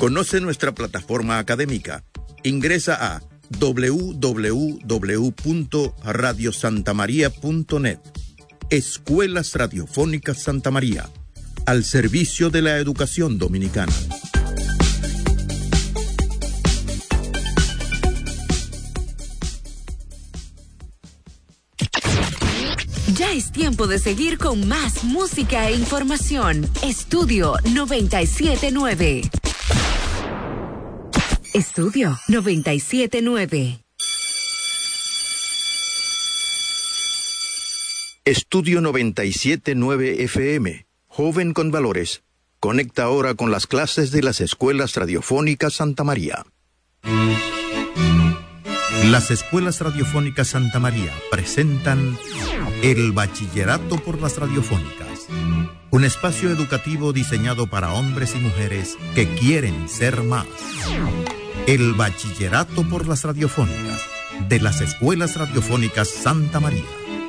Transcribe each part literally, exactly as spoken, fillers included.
Conoce nuestra plataforma académica. Ingresa a doble u doble u doble u punto radio santa maría punto net. Escuelas Radiofónicas Santa María, al servicio de la educación dominicana. Ya es tiempo de seguir con más música e información. Estudio noventa y siete nueve. Estudio noventa y siete nueve. Estudio noventa y siete nueve F M. Joven con valores. Conecta ahora con las clases de las Escuelas Radiofónicas Santa María. Las Escuelas Radiofónicas Santa María presentan el Bachillerato por las Radiofónicas, un espacio educativo diseñado para hombres y mujeres que quieren ser más. El Bachillerato por las Radiofónicas de las Escuelas Radiofónicas Santa María.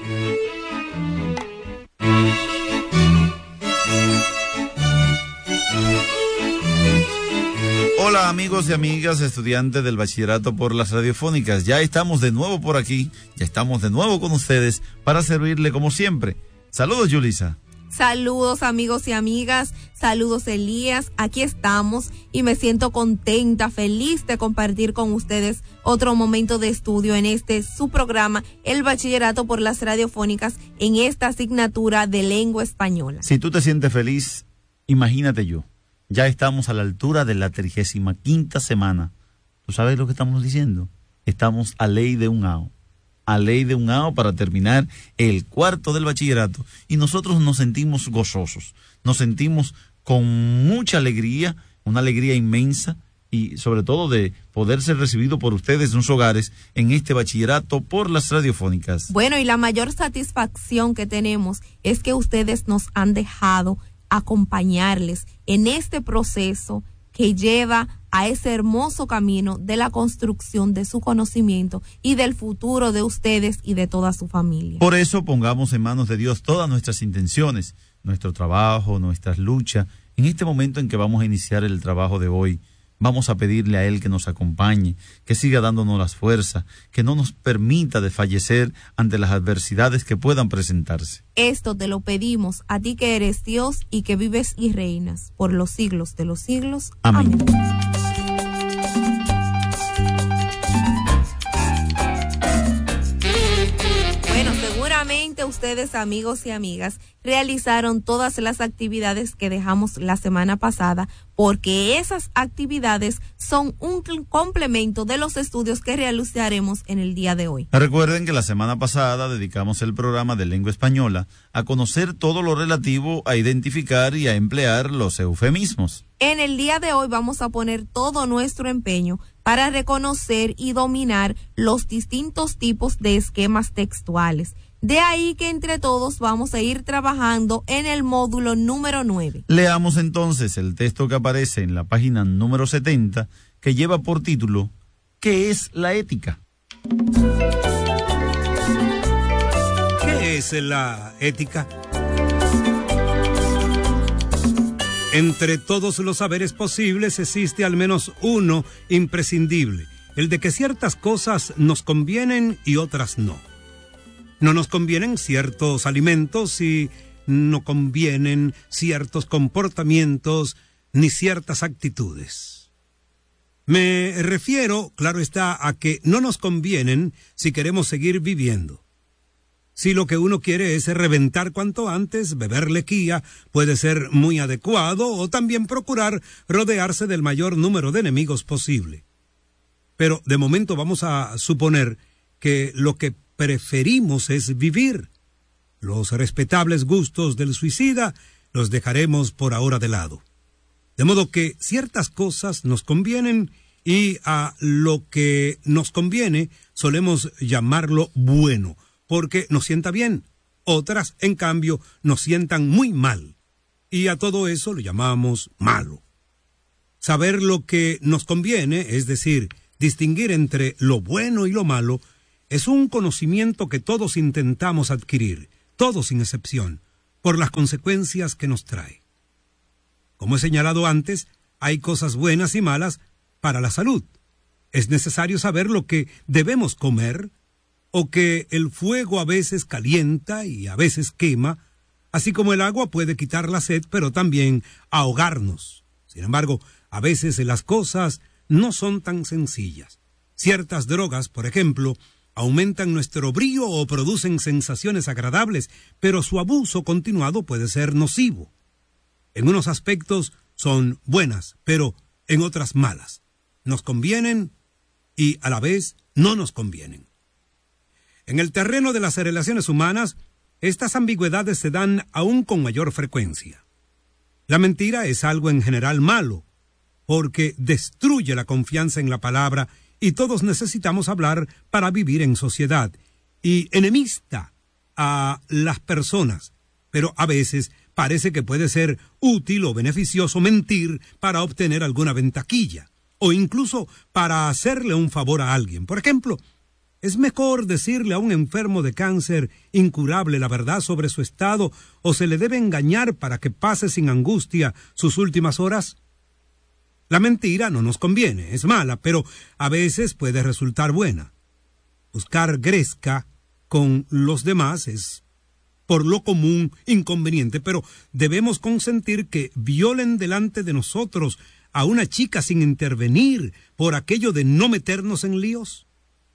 Hola amigos y amigas, estudiantes del Bachillerato por las Radiofónicas. Ya estamos de nuevo por aquí, ya estamos de nuevo con ustedes para servirle como siempre. Saludos, Yulisa. Saludos amigos y amigas, saludos Elías, aquí estamos y me siento contenta, feliz de compartir con ustedes otro momento de estudio en este su programa, el Bachillerato por las Radiofónicas, en esta asignatura de lengua española. Si tú te sientes feliz, imagínate yo. Ya estamos a la altura de la trigésima quinta semana. ¿Tú sabes lo que estamos diciendo? Estamos a ley de un ao. A ley de un ao para terminar el cuarto del bachillerato. Y nosotros nos sentimos gozosos. Nos sentimos con mucha alegría, una alegría inmensa. Y sobre todo de poder ser recibido por ustedes en sus hogares en este bachillerato por las radiofónicas. Bueno, y la mayor satisfacción que tenemos es que ustedes nos han dejado acompañarles en este proceso que lleva a ese hermoso camino de la construcción de su conocimiento y del futuro de ustedes y de toda su familia. Por eso pongamos en manos de Dios todas nuestras intenciones, nuestro trabajo, nuestras luchas. En este momento en que vamos a iniciar el trabajo de hoy, vamos a pedirle a Él que nos acompañe, que siga dándonos las fuerzas, que no nos permita desfallecer ante las adversidades que puedan presentarse. Esto te lo pedimos a ti que eres Dios y que vives y reinas por los siglos de los siglos. Amén. Amén. Bueno, seguramente ustedes, amigos y amigas, realizaron todas las actividades que dejamos la semana pasada, porque esas actividades son un complemento de los estudios que realizaremos en el día de hoy. Recuerden que la semana pasada dedicamos el programa de lengua española a conocer todo lo relativo a identificar y a emplear los eufemismos. En el día de hoy vamos a poner todo nuestro empeño para reconocer y dominar los distintos tipos de esquemas textuales. De ahí que entre todos vamos a ir trabajando en el módulo número nueve. Leamos entonces el texto que aparece en la página número setenta, que lleva por título ¿Qué es la ética? ¿Qué es la ética? Entre todos los saberes posibles existe al menos uno imprescindible, el de que ciertas cosas nos convienen y otras no. No nos convienen ciertos alimentos y no convienen ciertos comportamientos ni ciertas actitudes. Me refiero, claro está, a que no nos convienen si queremos seguir viviendo. Si lo que uno quiere es reventar cuanto antes, beber lequía puede ser muy adecuado, o también procurar rodearse del mayor número de enemigos posible. Pero de momento vamos a suponer que lo que preferimos es vivir. Los respetables gustos del suicida los dejaremos por ahora de lado. De modo que ciertas cosas nos convienen y a lo que nos conviene solemos llamarlo bueno, porque nos sienta bien. Otras, en cambio, nos sientan muy mal. Y a todo eso lo llamamos malo. Saber lo que nos conviene, es decir, distinguir entre lo bueno y lo malo, es un conocimiento que todos intentamos adquirir, todos sin excepción, por las consecuencias que nos trae. Como he señalado antes, hay cosas buenas y malas para la salud. Es necesario saber lo que debemos comer, o que el fuego a veces calienta y a veces quema, así como el agua puede quitar la sed, pero también ahogarnos. Sin embargo, a veces las cosas no son tan sencillas. Ciertas drogas, por ejemplo, aumentan nuestro brío o producen sensaciones agradables, pero su abuso continuado puede ser nocivo. En unos aspectos son buenas, pero en otras malas. Nos convienen y a la vez no nos convienen. En el terreno de las relaciones humanas, estas ambigüedades se dan aún con mayor frecuencia. La mentira es algo en general malo, porque destruye la confianza en la palabra y todos necesitamos hablar para vivir en sociedad, y enemista a las personas, pero a veces parece que puede ser útil o beneficioso mentir para obtener alguna ventaquilla, o incluso para hacerle un favor a alguien. Por ejemplo, ¿es mejor decirle a un enfermo de cáncer incurable la verdad sobre su estado, o se le debe engañar para que pase sin angustia sus últimas horas? La mentira no nos conviene, es mala, pero a veces puede resultar buena. Buscar gresca con los demás es, por lo común, inconveniente, pero debemos consentir que violen delante de nosotros a una chica sin intervenir por aquello de no meternos en líos.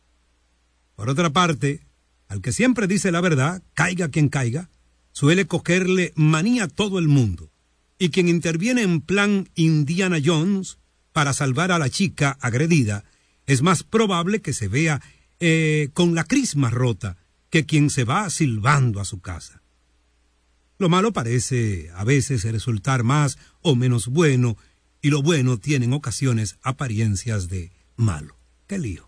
Por otra parte, al que siempre dice la verdad, caiga quien caiga, suele cogerle manía a todo el mundo. Y quien interviene en plan Indiana Jones para salvar a la chica agredida, es más probable que se vea eh, con la crisma rota que quien se va silbando a su casa. Lo malo parece a veces resultar más o menos bueno, y lo bueno tiene en ocasiones apariencias de malo. ¡Qué lío!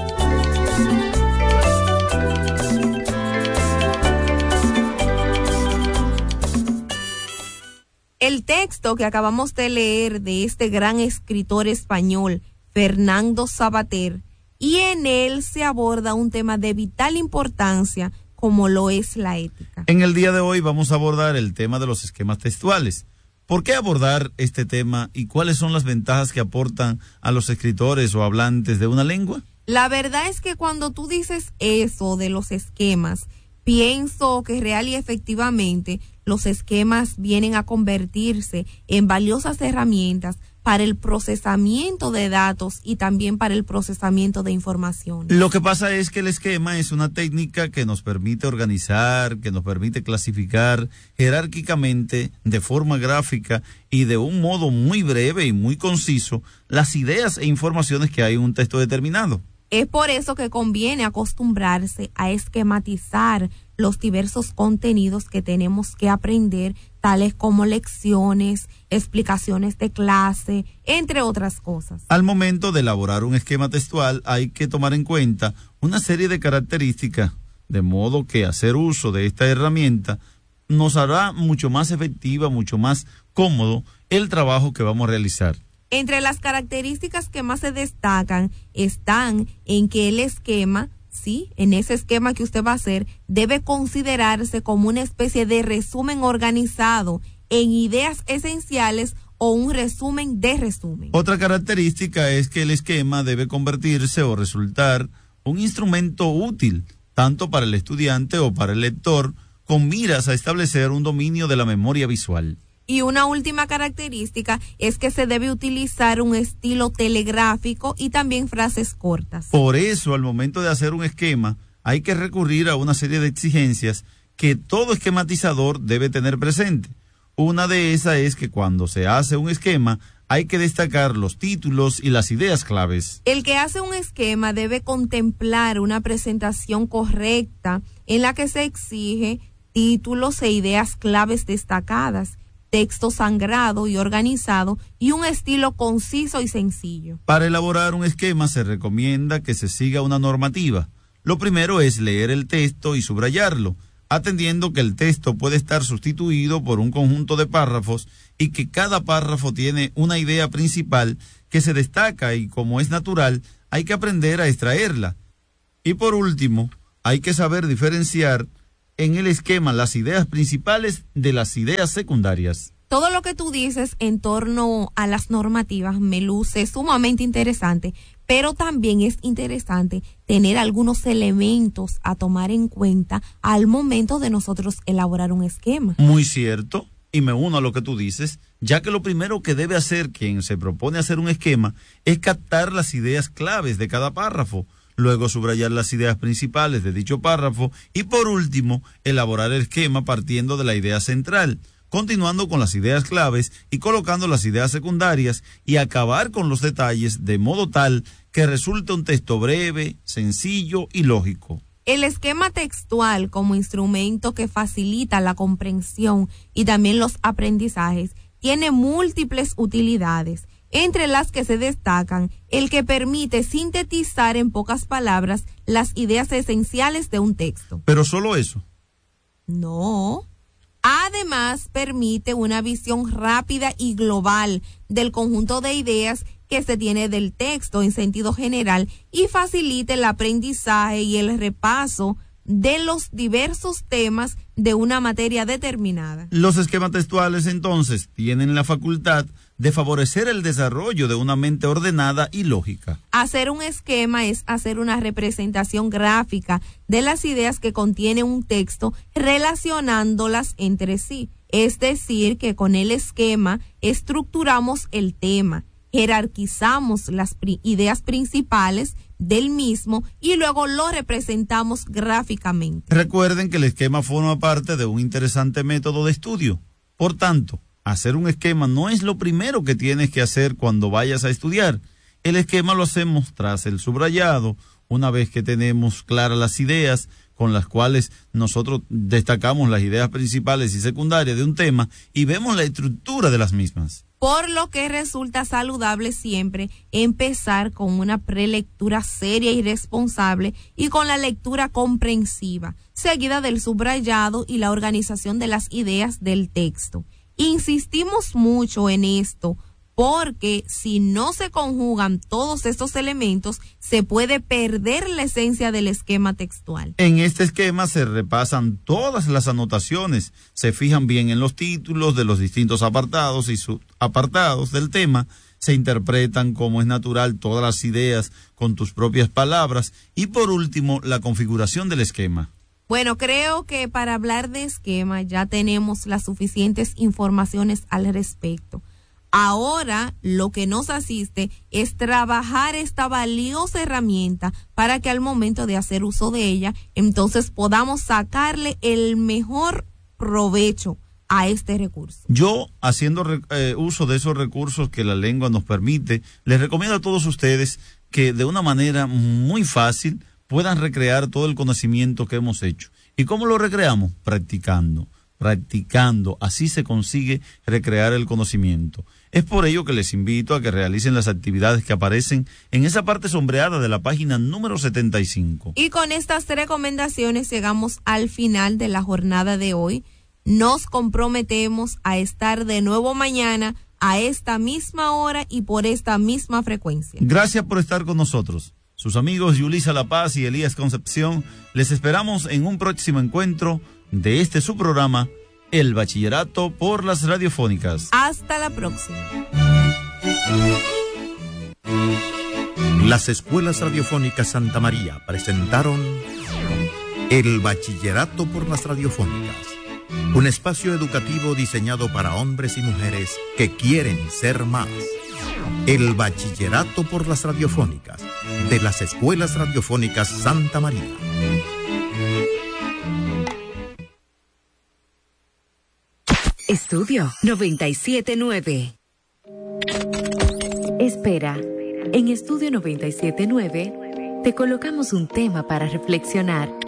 El texto que acabamos de leer de este gran escritor español, Fernando Savater, y en él se aborda un tema de vital importancia como lo es la ética. En el día de hoy vamos a abordar el tema de los esquemas textuales. ¿Por qué abordar este tema y cuáles son las ventajas que aportan a los escritores o hablantes de una lengua? La verdad es que cuando tú dices eso de los esquemas, pienso que real y efectivamente los esquemas vienen a convertirse en valiosas herramientas para el procesamiento de datos y también para el procesamiento de información. Lo que pasa es que el esquema es una técnica que nos permite organizar, que nos permite clasificar jerárquicamente, de forma gráfica y de un modo muy breve y muy conciso, las ideas e informaciones que hay en un texto determinado. Es por eso que conviene acostumbrarse a esquematizar los diversos contenidos que tenemos que aprender, tales como lecciones, explicaciones de clase, entre otras cosas. Al momento de elaborar un esquema textual hay que tomar en cuenta una serie de características, de modo que hacer uso de esta herramienta nos hará mucho más efectiva, mucho más cómodo el trabajo que vamos a realizar. Entre las características que más se destacan están en que el esquema, sí, en ese esquema que usted va a hacer, debe considerarse como una especie de resumen organizado en ideas esenciales o un resumen de resumen. Otra característica es que el esquema debe convertirse o resultar un instrumento útil, tanto para el estudiante o para el lector, con miras a establecer un dominio de la memoria visual. Y una última característica es que se debe utilizar un estilo telegráfico y también frases cortas. Por eso, al momento de hacer un esquema, hay que recurrir a una serie de exigencias que todo esquematizador debe tener presente. Una de esas es que cuando se hace un esquema, hay que destacar los títulos y las ideas claves. El que hace un esquema debe contemplar una presentación correcta en la que se exige títulos e ideas claves destacadas, texto sangrado y organizado y un estilo conciso y sencillo. Para elaborar un esquema se recomienda que se siga una normativa. Lo primero es leer el texto y subrayarlo, atendiendo que el texto puede estar sustituido por un conjunto de párrafos y que cada párrafo tiene una idea principal que se destaca y, como es natural, hay que aprender a extraerla. Y por último, hay que saber diferenciar en el esquema las ideas principales de las ideas secundarias. todo lo que tú dices en torno a las normativas me luce sumamente interesante, pero también es interesante tener algunos elementos a tomar en cuenta al momento de nosotros elaborar un esquema. Muy cierto, y me uno a lo que tú dices, ya que lo primero que debe hacer quien se propone hacer un esquema es captar las ideas claves de cada párrafo, luego subrayar las ideas principales de dicho párrafo y por último elaborar el esquema partiendo de la idea central, continuando con las ideas claves y colocando las ideas secundarias y acabar con los detalles de modo tal que resulte un texto breve, sencillo y lógico. El esquema textual como instrumento que facilita la comprensión y también los aprendizajes tiene múltiples utilidades, entre las que se destacan el que permite sintetizar en pocas palabras las ideas esenciales de un texto. ¿Pero solo eso? No. Además, permite una visión rápida y global del conjunto de ideas que se tiene del texto en sentido general y facilita el aprendizaje y el repaso de los diversos temas de una materia determinada. Los esquemas textuales, entonces, tienen la facultad de favorecer el desarrollo de una mente ordenada y lógica. Hacer un esquema es hacer una representación gráfica de las ideas que contiene un texto relacionándolas entre sí. Es decir, que con el esquema estructuramos el tema, jerarquizamos las pri- ideas principales del mismo y luego lo representamos gráficamente. Recuerden que el esquema forma parte de un interesante método de estudio. Por tanto, hacer un esquema no es lo primero que tienes que hacer cuando vayas a estudiar. El esquema lo hacemos tras el subrayado, una vez que tenemos claras las ideas con las cuales nosotros destacamos las ideas principales y secundarias de un tema y vemos la estructura de las mismas. Por lo que resulta saludable siempre empezar con una prelectura seria y responsable y con la lectura comprensiva, seguida del subrayado y la organización de las ideas del texto. Insistimos mucho en esto porque si no se conjugan todos estos elementos, se puede perder la esencia del esquema textual. En este esquema se repasan todas las anotaciones, se fijan bien en los títulos de los distintos apartados y subapartados del tema, se interpretan como es natural todas las ideas con tus propias palabras y por último la configuración del esquema. Bueno, creo que para hablar de esquema ya tenemos las suficientes informaciones al respecto. Ahora lo que nos asiste es trabajar esta valiosa herramienta para que al momento de hacer uso de ella, entonces podamos sacarle el mejor provecho a este recurso. Yo, haciendo eh, uso de esos recursos que la lengua nos permite, les recomiendo a todos ustedes que de una manera muy fácil puedan recrear todo el conocimiento que hemos hecho. ¿Y cómo lo recreamos? Practicando, practicando. Así se consigue recrear el conocimiento. Es por ello que les invito a que realicen las actividades que aparecen en esa parte sombreada de la página número setenta y cinco. Y con estas recomendaciones llegamos al final de la jornada de hoy. Nos comprometemos a estar de nuevo mañana a esta misma hora y por esta misma frecuencia. Gracias por estar con nosotros. Sus amigos Yulisa La Paz y Elías Concepción les esperamos en un próximo encuentro de este su programa, El Bachillerato por las Radiofónicas. Hasta la próxima. Las escuelas radiofónicas Santa María presentaron El Bachillerato por las Radiofónicas, un espacio educativo diseñado para hombres y mujeres que quieren ser más. El Bachillerato por las Radiofónicas, de las escuelas radiofónicas Santa María. Estudio noventa y siete nueve. Espera, en Estudio noventa y siete nueve te colocamos un tema para reflexionar.